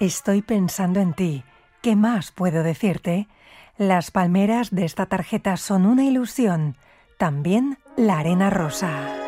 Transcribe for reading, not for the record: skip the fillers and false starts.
Estoy pensando en ti. ¿Qué más puedo decirte? Las palmeras de esta tarjeta son una ilusión. También la arena rosa.